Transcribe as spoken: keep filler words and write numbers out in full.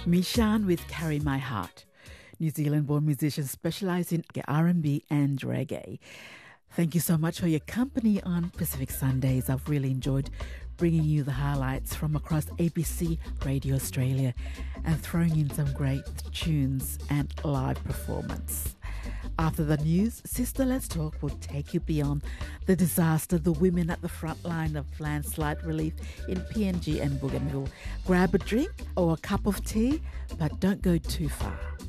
Mishan with Carry My Heart. New Zealand-born musicians specialise in R and B and reggae. Thank you so much for your company on Pacific Sundays. I've really enjoyed bringing you the highlights from across A B C Radio Australia and throwing in some great tunes and live performance. After the news, Sister Let's Talk will take you beyond the disaster, the women at the front line of landslide relief in P N G and Bougainville. Grab a drink or a cup of tea, but don't go too far.